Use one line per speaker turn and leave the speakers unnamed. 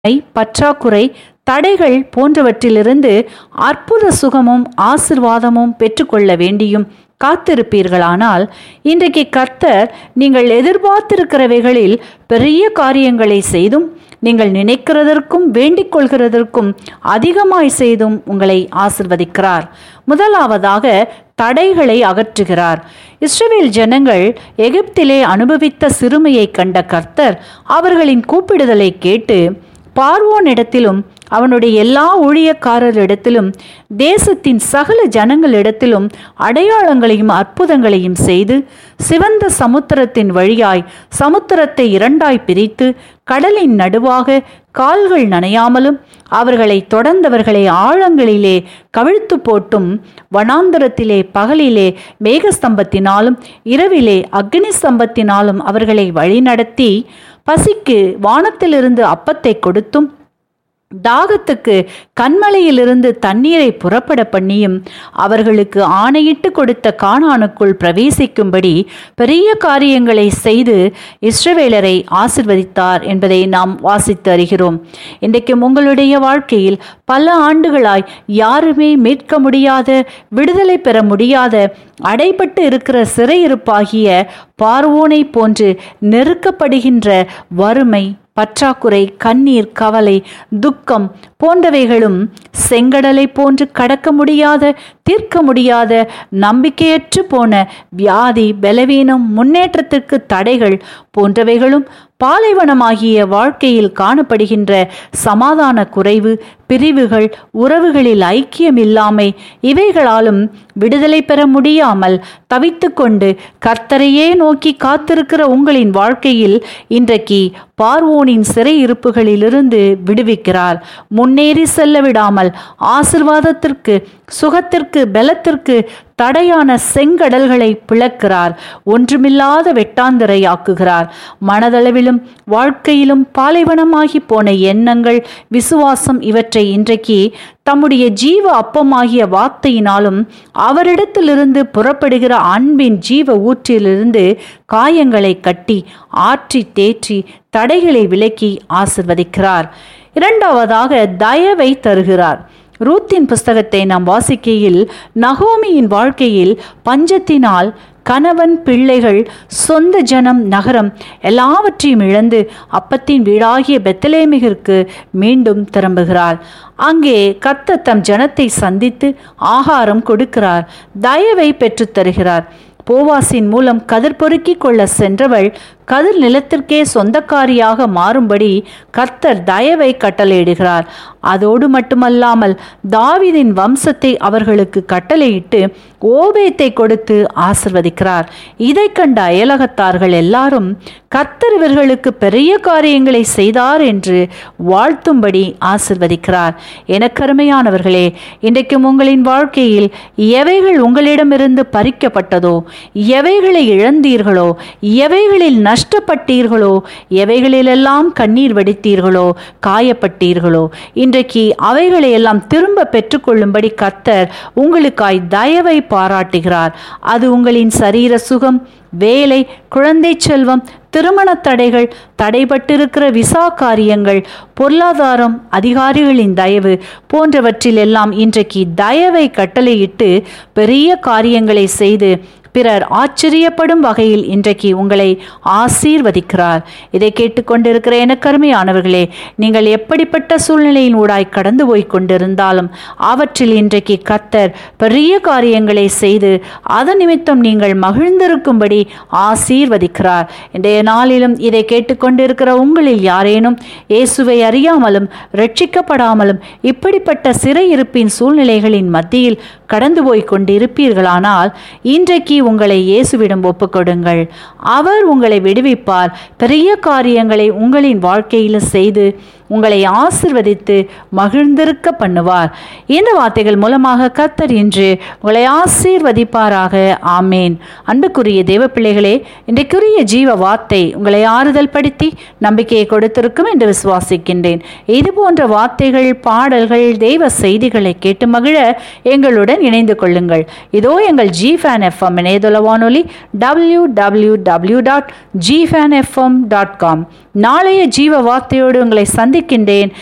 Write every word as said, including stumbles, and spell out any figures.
பற்றாக்குறை, தடைகள் போன்றவற்றிலிருந்து அற்புத சுகமும் ஆசிர்வாதமும் பெற்றுக்கொள்ள வேண்டியும் காத்திருப்பீர்களானால், இன்றைக்கு கர்த்தர் நீங்கள் எதிர்பார்த்திருக்கிறவைகளில் பெரிய காரியங்களை செய்தும் நீங்கள் நினைக்கிறதற்கும் வேண்டிக் கொள்கிறதற்கும் அதிகமாய் செய்தும் உங்களை ஆசிர்வதிக்கிறார். முதலாவதாக தடைகளை அகற்றுகிறார். இஸ்ரவேல் ஜனங்கள் எகிப்திலே அனுபவித்த சிறுமையை கண்ட கர்த்தர் அவர்களின் கூப்பிடுதலை கேட்டு பார்வோனிடத்திலும் அவனுடைய எல்லா ஊழியக்காரரிடத்திலும் தேசத்தின் சகல ஜனங்களிடத்திலும் அடையாளங்களையும் அற்புதங்களையும் செய்து சிவந்த சமுத்திரத்தின் வழியாய் சமுத்திரத்தை இரண்டாய் பிரித்து கடலின் நடுவாக கால்கள் நனையாமலும் அவர்களை தொடர்ந்தவர்களை ஆழங்களிலே கவிழ்த்து போட்டும் வனாந்தரத்திலே பகலிலே மேகஸ்தம்பத்தினாலும் இரவிலே அக்னி ஸ்தம்பத்தினாலும் அவர்களை வழிநடத்தி பசிக்கு வானத்திலிருந்து அப்பத்தை கொடுத்தும் தாகத்துக்கு கண்மலையிலிருந்து தண்ணீரை புறப்பட பண்ணியும் அவர்களுக்கு ஆணையிட்டு கொடுத்த கானானுக்குள் பிரவேசிக்கும்படி பெரிய காரியங்களை செய்து இஸ்ரவேலரை ஆசிர்வதித்தார் என்பதை நாம் வாசித்து அறிகிறோம். இன்றைக்கும் உங்களுடைய வாழ்க்கையில் பல ஆண்டுகளாய் யாருமே மீட்க முடியாத, விடுதலை பெற முடியாத, அடைபட்டு இருக்கிற சிறையிருப்பாகிய பார்வோனை போன்று நெருக்கப்படுகின்ற வறுமை, பற்றாக்குறை, கண்ணீர், கவலை, துக்கம் போன்றவைகளும் செங்கடலை போன்று கடக்க முடியாத, தீர்க்க முடியாத, நம்பிக்கையற்று போன வியாதி, பலவீனம், முன்னேற்றத்திற்கு தடைகள் போன்றவைகளும் பாலைவனமாகிய வாழ்க்கையில் காணப்படுகின்ற சமாதான குறைவு, பிரிவுகள், உறவுகளில் ஐக்கியமில்லாமை, இவைகளாலும் விடுதலை பெற முடியாமல் தவித்து கொண்டு கர்த்தரையே நோக்கி காத்திருக்கிற உங்களின் வாழ்க்கையில் இன்றைக்கு பார்வோனின் சிறையிருப்புகளிலிருந்து விடுவிக்கிறார். முன்னேறி செல்ல விடாமல் ஆசிர்வாதத்திற்கு, சுகத்திற்கு, பலத்திற்கு தடையான செங்கடல்களை பிளக்கிறார். ஒன்றுமில்லாத வெட்டாந்தரை ஆக்குகிறார். மனதளவிலும் வாழ்க்கையிலும் பாலைவனமாகி போன எண்ணங்கள், விசுவாசம் இவற்றை இன்றைக்கு தம்முடைய ஜீவ அப்பமாகிய வார்த்தையினாலும் அவரிடத்திலிருந்து புறப்படுகிற அன்பின் ஜீவ ஊற்றிலிருந்து காயங்களை கட்டி ஆற்றி தேற்றி தடைகளை விலக்கி ஆசிர்வதிக்கிறார். இரண்டாவதாக தயவை தருகிறார். ரூத்தின் புஸ்தகத்தை நாம் வாசிக்கையில் நகோமியின் வாழ்க்கையில் பஞ்சத்தினால் கணவன், பிள்ளைகள், சொந்த ஜனம், நகரம் எல்லாவற்றையும் இழந்து அப்பத்தின் வீடாகிய பெத்லெகேமிற்கு மீண்டும் திரும்புகிறார். அங்கே கர்த்தர் தம் ஜனத்தை சந்தித்து ஆகாரம் கொடுக்கிறார், தயவை பெற்றுத் தருகிறார். போவாசின் மூலம் கதிர் பொறுக்கி கொள்ள சென்றவள் கதிர் நிலத்திற்கே சொந்தக்காரியாக மாறும்படி கர்த்தர் தயவை கட்டளையிடுகிறார். அதோடு மட்டுமல்லாமல் தாவீதின் வம்சத்தை அவர்களுக்கு கட்டளையிட்டு ஓபேத்தை கொடுத்து ஆசிர்வதிக்கிறார். இதை கண்ட அயலகத்தார்கள் எல்லாரும் கர்த்தர் இவர்களுக்கு பெரிய காரியங்களை செய்தார் என்று வாழ்த்தும்படி ஆசிர்வதிக்கிறார். எனக்கருமையானவர்களே, இன்றைக்கும் உங்களின் வாழ்க்கையில் எவைகள் உங்களிடமிருந்து பறிக்கப்பட்டதோ, எவைகளை இழந்தீர்களோ, எவைகளில் நஷ்டப்பட்டீர்களோ, எவைகளிலெல்லாம் கண்ணீர் வடித்தீர்களோ, காயப்பட்டீர்களோ, இன்றைக்கு அவைகளை எல்லாம் திரும்ப பெற்றுக்கொள்ளும்படி கர்த்தர் உங்களுக்காய் தயவை பாராட்டுகிறார். அது உங்களின் சரீர சுகம், வேலை, குழந்தை செல்வம், திருமண தடைகள், தடைபட்டிருக்கிற விசா காரியங்கள், பொருளாதாரம், அதிகாரிகளின் தயவு போன்றவற்றில் எல்லாம் இன்றைக்கு தயவை கட்டளையிட்டு பெரிய காரியங்களை செய்து பிறர் ஆச்சரியப்படும் வகையில் இன்றைக்கு உங்களை ஆசீர்வதிக்கிறார். இதை கேட்டுக்கொண்டிருக்கிற எனக்கருமையானவர்களே, நீங்கள் எப்படிப்பட்ட சூழ்நிலையின் ஊடாய் கடந்து போய் கொண்டிருந்தாலும் அவற்றில் இன்றைக்கு கர்த்தர் பெரிய காரியங்களை செய்து அதன் நிமித்தம் நீங்கள் மகிழ்ந்திருக்கும்படி ஆசீர்வதிக்கிறார். இன்றைய நாளிலும் இதை கேட்டுக்கொண்டிருக்கிற உங்களில் யாரேனும் இயேசுவை அறியாமலும் ரட்சிக்கப்படாமலும் இப்படிப்பட்ட சிறையிருப்பின் சூழ்நிலைகளின் மத்தியில் கடந்து போய் கொண்டிருப்பீர்களானால் இன்றைக்கு உங்களை இயேசுவிடம் ஒப்புக்கொடுங்கள். அவர் உங்களை விடுவிப்பார். பெரிய காரியங்களை உங்களின் வாழ்க்கையில் செய்து உங்களை ஆசிர்வதித்து மகிழ்ந்திருக்க பண்ணுவார். இந்த வார்த்தைகள் மூலமாக கர்த்தர் இன்று உங்களை ஆசீர்வதிப்பாராக. ஆமேன். அன்புக்குரிய தேவ பிள்ளைகளே, இன்றைக்குரிய ஜீவ வார்த்தை உங்களை ஆறுதல் படுத்தி நம்பிக்கையை கொடுத்திருக்கும் என்று விசுவாசிக்கின்றேன். இது போன்ற வார்த்தைகள், பாடல்கள், தெய்வ செய்திகளை கேட்டு மகிழ எங்களுடன் இணைந்து கொள்ளுங்கள். இதோ எங்கள் ஜி ஃபேன் எஃப்எம் இணையதள வானொலி W W W dot G fan FM dot com. நாளைய ஜீவ வார்த்தையோடு உங்களை சந்திக்க சந்திக்கின்றேன்.